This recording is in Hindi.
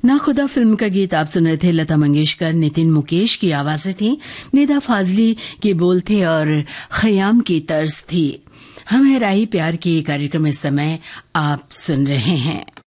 ना खुदा फिल्म का गीत आप सुन रहे थे। लता मंगेशकर, नितिन मुकेश की आवाजें थी, निदा फाजली के बोल थे और खयाम की तर्ज थी। हम है राही प्यार की कार्यक्रम इस समय आप सुन रहे हैं।